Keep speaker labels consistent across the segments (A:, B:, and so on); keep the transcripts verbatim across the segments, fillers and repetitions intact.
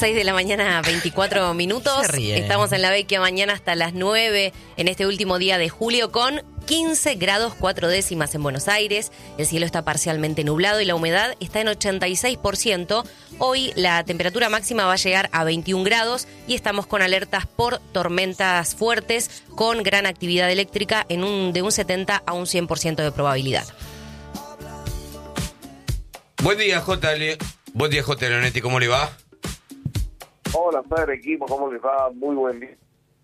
A: seis de la mañana, veinticuatro minutos. Estamos en la Vecchia mañana hasta las nueve en este último día de julio con quince grados cuatro décimas en Buenos Aires. El cielo está parcialmente nublado y la humedad está en ochenta y seis por ciento. Hoy la temperatura máxima va a llegar a veintiún grados y estamos con alertas por tormentas fuertes con gran actividad eléctrica en un, de un setenta a un cien por ciento de probabilidad.
B: Buen día, J. Le... Buen día, J. Leonetti, ¿cómo le va?
C: Hola, padre, equipo, ¿cómo les va? Muy buen día.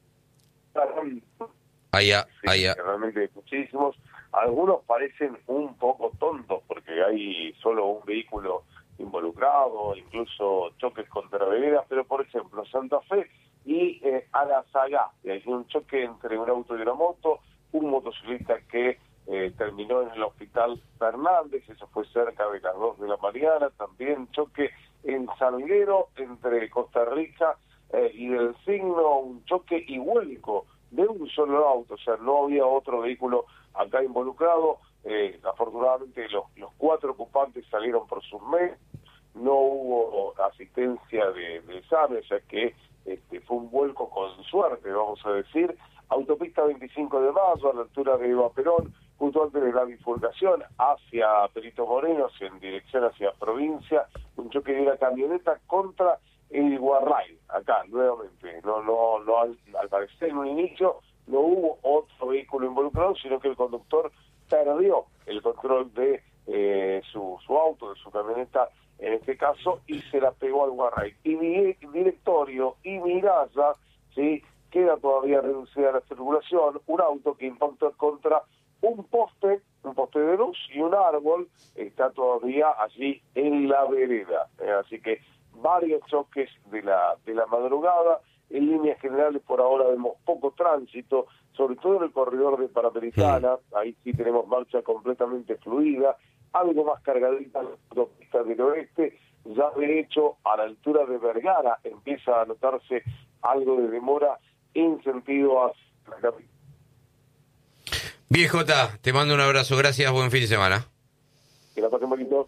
B: Allá,
C: sí,
B: allá.
C: Realmente muchísimos. Algunos parecen un poco tontos porque hay solo un vehículo involucrado, incluso choques contra veredas, pero por ejemplo, Santa Fe y eh, Arazagá, hay un choque entre un auto y una moto, un motociclista que eh, terminó en el hospital Fernández, eso fue cerca de las dos de la mañana, también choque en Salguero entre Costa Rica eh, y del Signo, un choque y vuelco de un solo auto, o sea, no había otro vehículo acá involucrado. Eh, afortunadamente los, los cuatro ocupantes salieron por sus medios, no hubo asistencia de, de examen, o sea que este, fue un vuelco con suerte, vamos a decir. Autopista veinticinco de mayo, a la altura de Eva Perón, justo antes de la bifurcación hacia Perito Moreno, en dirección hacia provincia, un choque de una camioneta contra el Guarray, acá nuevamente, no, no, no al, al parecer en un inicio no hubo otro vehículo involucrado, sino que el conductor perdió el control de eh, su, su auto, de su camioneta en este caso, y se la pegó al Guarray. Y di, directorio y Miralla, ¿sí?, queda todavía reducida la circulación, un auto que impactó contra un poste, un poste de luz y un árbol, está todavía allí en la vereda, eh, así que varios choques de la de la madrugada. En líneas generales por ahora vemos poco tránsito, sobre todo en el corredor de Panamericana, sí. Ahí sí tenemos marcha completamente fluida, algo más cargadita en la autopista del oeste, ya de hecho a la altura de Vergara empieza a notarse algo de demora en sentido hacia la capital.
B: Bien, Jota, te mando un abrazo, gracias, buen fin de semana.
C: Que la pasen bonito.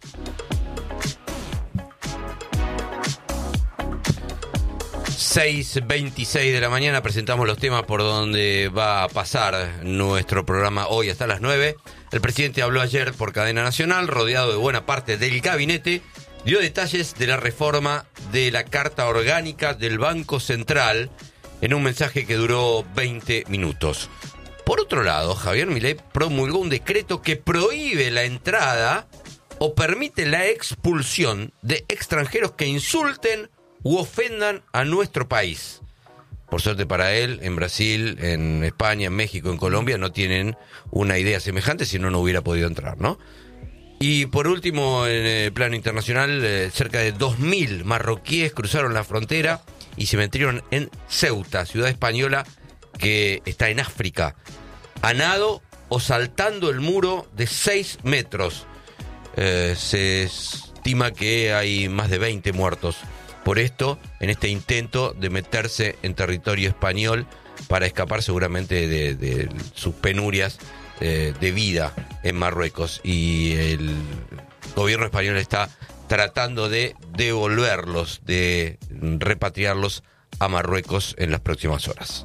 B: seis veintiséis de la mañana, presentamos los temas por donde va a pasar nuestro programa hoy hasta las nueve. El presidente habló ayer por cadena nacional, rodeado de buena parte del gabinete, dio detalles de la reforma de la Carta Orgánica del Banco Central en un mensaje que duró veinte minutos. Por otro lado, Javier Milei promulgó un decreto que prohíbe la entrada o permite la expulsión de extranjeros que insulten u ofendan a nuestro país. Por suerte para él, en Brasil, en España, en México, en Colombia no tienen una idea semejante, si no, no hubiera podido entrar, ¿no? Y por último, en el plano internacional, eh, cerca de dos mil marroquíes cruzaron la frontera y se metieron en Ceuta, ciudad española que está en África, a nado o saltando el muro de seis metros. Eh, se estima que hay más de veinte muertos por esto, en este intento de meterse en territorio español para escapar seguramente de, de sus penurias eh, de vida en Marruecos. Y el gobierno español está tratando de devolverlos, de repatriarlos a Marruecos en las próximas horas.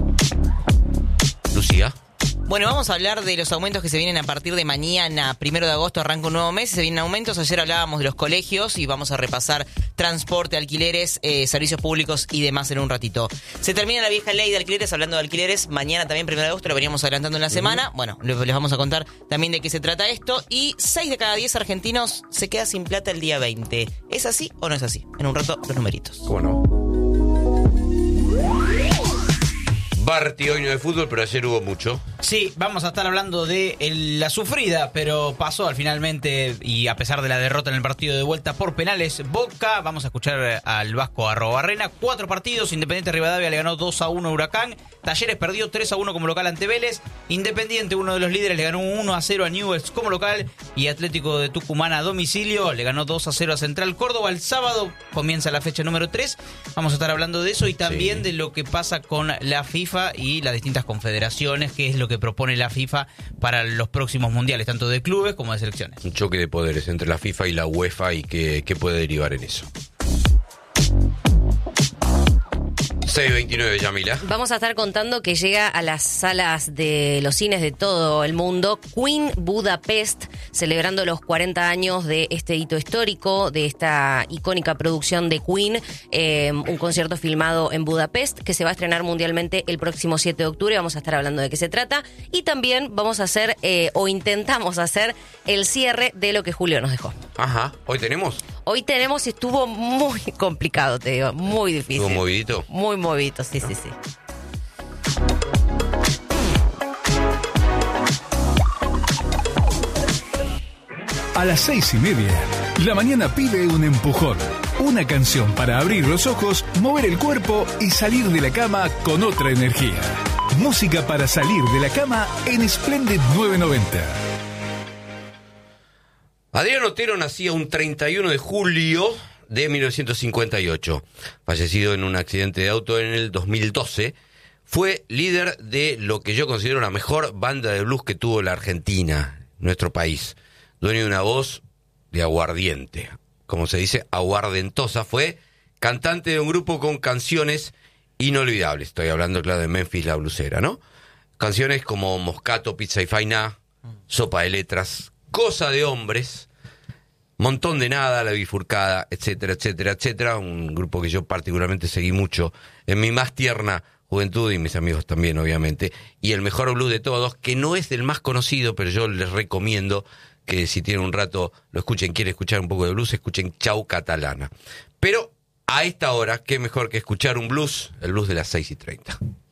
B: Lucía.
D: Bueno, vamos a hablar de los aumentos que se vienen a partir de mañana, primero de agosto, arranca un nuevo mes, se vienen aumentos. Ayer hablábamos de los colegios y vamos a repasar transporte, alquileres, eh, servicios públicos y demás en un ratito. Se termina la vieja ley de alquileres, hablando de alquileres, mañana también, primero de agosto, lo veníamos adelantando en la semana. Bueno, les vamos a contar también de qué se trata esto. Y seis de cada diez argentinos se queda sin plata el día veinte. ¿Es así o no es así? En un rato, los numeritos.
B: ¿Cómo no? Barty, hoy no de fútbol, pero ayer hubo mucho.
E: Sí, vamos a estar hablando de el, la sufrida, pero pasó al finalmente, y a pesar de la derrota en el partido de vuelta por penales, Boca. Vamos a escuchar al Vasco Arrobarrena. Cuatro partidos, Independiente Rivadavia le ganó dos a uno a Huracán. Talleres perdió tres a uno como local ante Vélez. Independiente, uno de los líderes, le ganó uno a cero a Newell's como local. Y Atlético de Tucumán a domicilio le ganó dos a cero a Central Córdoba. El sábado comienza la fecha número tres. Vamos a estar hablando de eso y también sí. de lo que pasa con la FIFA y las distintas confederaciones, que es lo que propone la FIFA para los próximos mundiales, tanto de clubes como de selecciones.
B: Un choque de poderes entre la FIFA y la UEFA y qué, qué puede derivar en eso. seis veintinueve, Yamila.
A: Vamos a estar contando que llega a las salas de los cines de todo el mundo Queen Budapest, celebrando los cuarenta años de este hito histórico, de esta icónica producción de Queen, eh, un concierto filmado en Budapest que se va a estrenar mundialmente el próximo siete de octubre. Vamos a estar hablando de qué se trata y también vamos a hacer, eh, o intentamos hacer, el cierre de lo que Julio nos dejó.
B: Ajá, ¿hoy tenemos?
A: Hoy tenemos y estuvo muy complicado, te digo, muy difícil.
B: ¿Estuvo movidito?
A: Muy movidito, sí, sí, sí.
F: A las seis y media, la mañana pide un empujón. Una canción para abrir los ojos, mover el cuerpo y salir de la cama con otra energía. Música para salir de la cama en Splendid novecientos noventa.
B: Adrián Otero nacía un treinta y uno de julio de mil novecientos cincuenta y ocho. Fallecido en un accidente de auto en el dos mil doce. Fue líder de lo que yo considero la mejor banda de blues que tuvo la Argentina, nuestro país. Dueño de una voz de aguardiente, como se dice, aguardentosa. Fue cantante de un grupo con canciones inolvidables. Estoy hablando, claro, de Memphis la Blusera, ¿no? Canciones como Moscato, Pizza y Fainá, Sopa de Letras, Cosa de Hombres, Montón de Nada, La Bifurcada, etcétera, etcétera, etcétera. Un grupo que yo particularmente seguí mucho en mi más tierna juventud y mis amigos también, obviamente. Y el mejor blues de todos, que no es el más conocido, pero yo les recomiendo que si tienen un rato lo escuchen, quieren escuchar un poco de blues, escuchen Chau Catalana. Pero a esta hora, qué mejor que escuchar un blues, el blues de las seis y treinta.